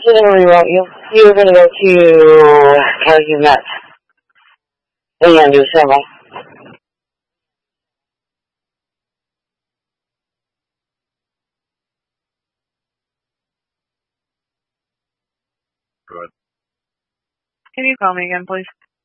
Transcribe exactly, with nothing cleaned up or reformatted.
accidentally wrote you. You were going to go to Calumet and do semi. Good. Can you call me again, please?